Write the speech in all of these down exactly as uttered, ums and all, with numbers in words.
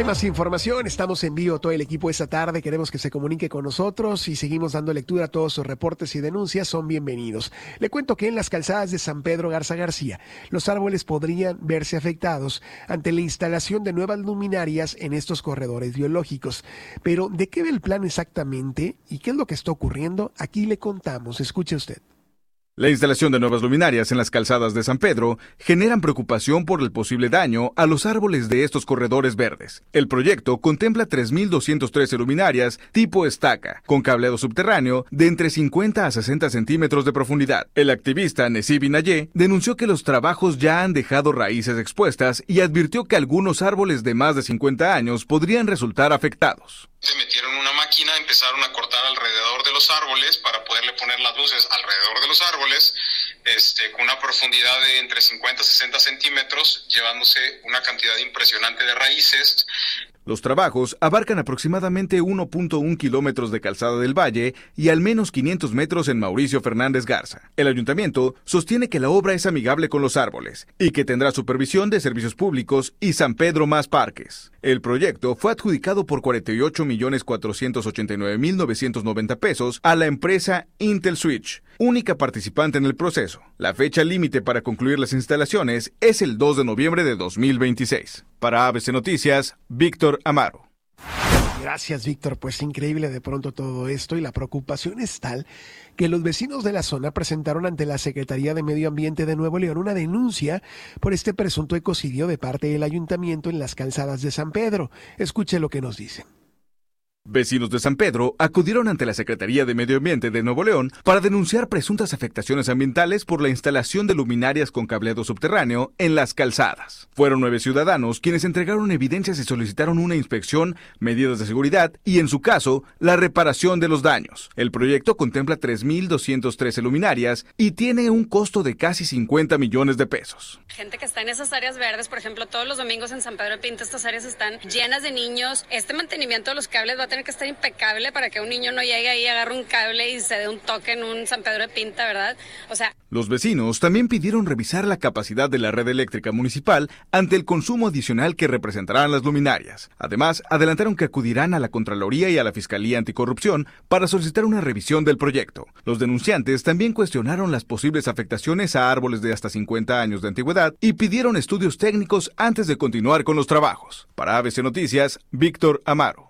Hay más información, estamos en vivo todo el equipo esta tarde, queremos que se comunique con nosotros y seguimos dando lectura a todos sus reportes y denuncias, son bienvenidos. Le cuento que en las calzadas de San Pedro Garza García, los árboles podrían verse afectados ante la instalación de nuevas luminarias en estos corredores biológicos. Pero, ¿de qué ve el plan exactamente y qué es lo que está ocurriendo? Aquí le contamos, escuche usted. La instalación de nuevas luminarias en las calzadas de San Pedro generan preocupación por el posible daño a los árboles de estos corredores verdes. El proyecto contempla tres mil doscientas trece luminarias tipo estaca, con cableado subterráneo de entre cincuenta a sesenta centímetros de profundidad. El activista Nesib Inayé denunció que los trabajos ya han dejado raíces expuestas y advirtió que algunos árboles de más de cincuenta años podrían resultar afectados. Se metieron una máquina, empezaron a cortar alrededor de los árboles para poderle poner las luces alrededor de los árboles, este, con una profundidad de entre cincuenta a sesenta centímetros, llevándose una cantidad impresionante de raíces. Los trabajos abarcan aproximadamente uno punto uno kilómetros de calzada del Valle y al menos quinientos metros en Mauricio Fernández Garza. El ayuntamiento sostiene que la obra es amigable con los árboles y que tendrá supervisión de servicios públicos y San Pedro más parques. El proyecto fue adjudicado por cuarenta y ocho millones cuatrocientos ochenta y nueve mil novecientos noventa pesos a la empresa Intel Switch, única participante en el proceso. La fecha límite para concluir las instalaciones es el dos de noviembre de dos mil veintiséis. Para A B C Noticias, Víctor Amaro. Gracias, Víctor. Pues increíble de pronto todo esto y la preocupación es tal que los vecinos de la zona presentaron ante la Secretaría de Medio Ambiente de Nuevo León una denuncia por este presunto ecocidio de parte del ayuntamiento en las calzadas de San Pedro. Escuche lo que nos dicen. Vecinos de San Pedro acudieron ante la Secretaría de Medio Ambiente de Nuevo León para denunciar presuntas afectaciones ambientales por la instalación de luminarias con cableado subterráneo en las calzadas. Fueron nueve ciudadanos quienes entregaron evidencias y solicitaron una inspección, medidas de seguridad y, en su caso, la reparación de los daños. El proyecto contempla tres mil doscientas trece luminarias y tiene un costo de casi cincuenta millones de pesos. Gente que está en esas áreas verdes, por ejemplo, todos los domingos en San Pedro de Pinta, estas áreas están llenas de niños. Este mantenimiento de los cables va a tener que estar impecable para que un niño no llegue ahí, agarre un cable y se dé un toque en un San Pedro de Pinta, ¿verdad? O sea... Los vecinos también pidieron revisar la capacidad de la red eléctrica municipal ante el consumo adicional que representarán las luminarias. Además, adelantaron que acudirán a la Contraloría y a la Fiscalía Anticorrupción para solicitar una revisión del proyecto. Los denunciantes también cuestionaron las posibles afectaciones a árboles de hasta cincuenta años de antigüedad y pidieron estudios técnicos antes de continuar con los trabajos. Para A B C Noticias, Víctor Amaro.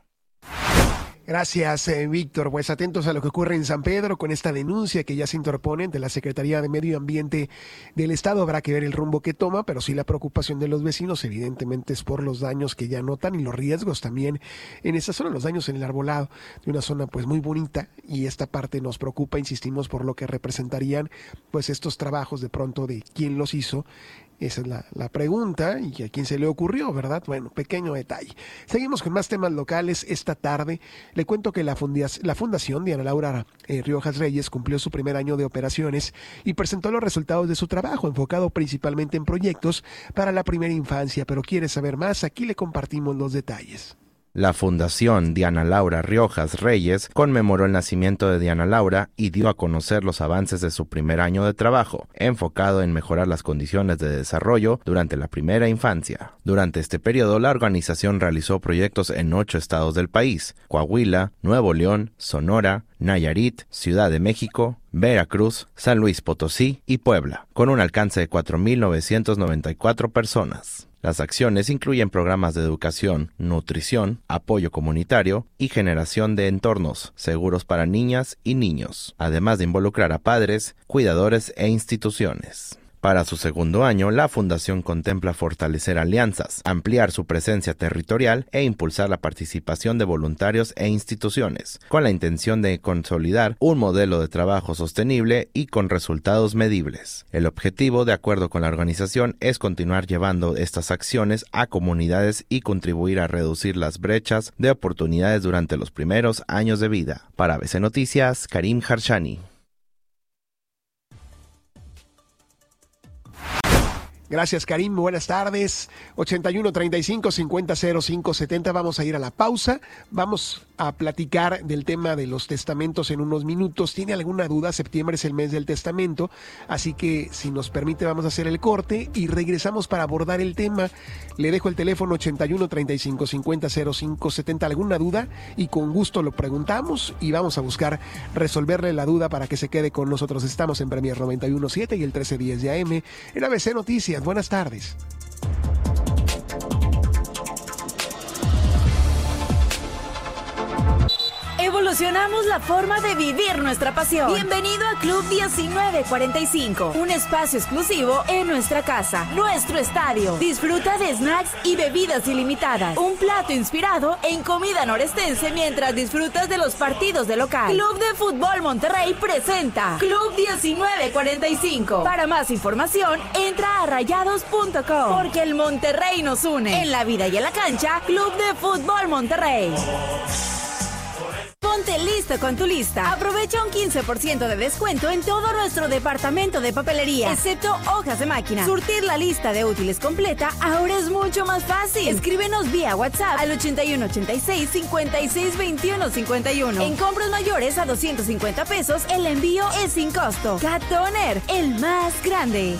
Gracias, eh, Víctor. Pues atentos a lo que ocurre en San Pedro con esta denuncia que ya se interpone ante la Secretaría de Medio Ambiente del Estado. Habrá que ver el rumbo que toma, pero sí la preocupación de los vecinos evidentemente es por los daños que ya notan y los riesgos también en esta zona, los daños en el arbolado de una zona pues muy bonita, y esta parte nos preocupa, insistimos, por lo que representarían pues estos trabajos de pronto de quién los hizo. Esa es la, la pregunta, y a quién se le ocurrió, ¿verdad? Bueno, pequeño detalle. Seguimos con más temas locales esta tarde. Le cuento que la, fundación, la Fundación Diana Laura eh, Riojas Reyes cumplió su primer año de operaciones y presentó los resultados de su trabajo, enfocado principalmente en proyectos para la primera infancia. Pero quiere saber más, aquí le compartimos los detalles. La Fundación Diana Laura Riojas Reyes conmemoró el nacimiento de Diana Laura y dio a conocer los avances de su primer año de trabajo, enfocado en mejorar las condiciones de desarrollo durante la primera infancia. Durante este periodo, la organización realizó proyectos en ocho estados del país: Coahuila, Nuevo León, Sonora, Nayarit, Ciudad de México, Veracruz, San Luis Potosí y Puebla, con un alcance de cuatro mil novecientas noventa y cuatro personas. Las acciones incluyen programas de educación, nutrición, apoyo comunitario y generación de entornos seguros para niñas y niños, además de involucrar a padres, cuidadores e instituciones. Para su segundo año, la Fundación contempla fortalecer alianzas, ampliar su presencia territorial e impulsar la participación de voluntarios e instituciones, con la intención de consolidar un modelo de trabajo sostenible y con resultados medibles. El objetivo, de acuerdo con la organización, es continuar llevando estas acciones a comunidades y contribuir a reducir las brechas de oportunidades durante los primeros años de vida. Para A B C Noticias, Karim Harshani. Gracias, Karim. Buenas tardes. ochenta y uno, treinta y cinco, cincuenta, cero cinco, setenta. Vamos a ir a la pausa. Vamos a platicar del tema de los testamentos en unos minutos. ¿Tiene alguna duda? Septiembre es el mes del testamento. Así que, si nos permite, vamos a hacer el corte y regresamos para abordar el tema. Le dejo el teléfono ochenta y uno, treinta y cinco, cincuenta, cero cinco, setenta. ¿Alguna duda? Y con gusto lo preguntamos y vamos a buscar resolverle la duda para que se quede con nosotros. Estamos en Premier noventa y uno punto siete y el trece diez de A M en A B C Noticias. Buenas tardes. Evolucionamos la forma de vivir nuestra pasión. Bienvenido a Club diecinueve cuarenta y cinco, un espacio exclusivo en nuestra casa, nuestro estadio. Disfruta de snacks y bebidas ilimitadas, un plato inspirado en comida norestense mientras disfrutas de los partidos de local. Club de Fútbol Monterrey presenta Club diecinueve cuarenta y cinco. Para más información, entra a rayados punto com, porque el Monterrey nos une. En la vida y en la cancha, Club de Fútbol Monterrey. Ponte listo con tu lista. Aprovecha un quince por ciento de descuento en todo nuestro departamento de papelería, excepto hojas de máquina. Surtir la lista de útiles completa ahora es mucho más fácil. Escríbenos vía WhatsApp al ochenta y uno, ochenta y seis, cincuenta y seis, veintiuno, cincuenta y uno. En compras mayores a doscientos cincuenta pesos, el envío es sin costo. Cat Toner, el más grande.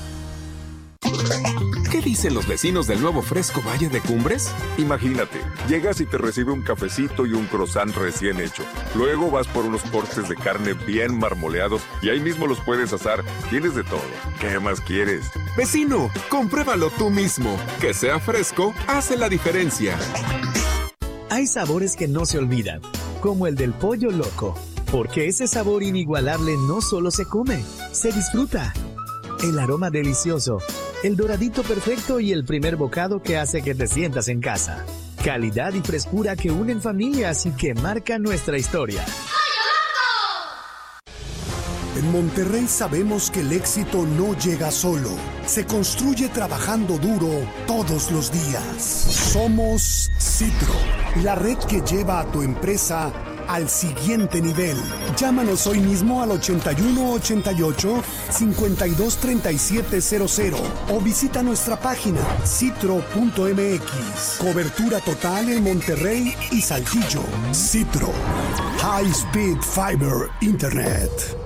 ¿Qué dicen los vecinos del nuevo fresco Valle de Cumbres? Imagínate, llegas y te recibe un cafecito y un croissant recién hecho. Luego vas por unos cortes de carne bien marmoleados y ahí mismo los puedes asar. Tienes de todo. ¿Qué más quieres? Vecino, compruébalo tú mismo. Que sea fresco hace la diferencia. Hay sabores que no se olvidan, como el del pollo loco, porque ese sabor inigualable no solo se come, se disfruta. El aroma delicioso, el doradito perfecto y el primer bocado que hace que te sientas en casa. Calidad y frescura que unen familias y que marcan nuestra historia. En Monterrey sabemos que el éxito no llega solo, se construye trabajando duro todos los días. Somos Citro, la red que lleva a tu empresa al siguiente nivel. Llámanos hoy mismo al ochenta y uno, ochenta y ocho, cincuenta y dos, treinta y siete cero cero o visita nuestra página citro punto m x. Cobertura total en Monterrey y Saltillo. Citro, High Speed Fiber Internet.